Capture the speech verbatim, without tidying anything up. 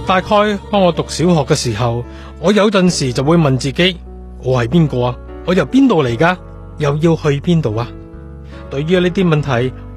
大概當我讀小學嘅時候，我有陣時就會問自己，我係邊個啊？我由邊度嚟噶？又要去邊度啊？對於呢啲問題，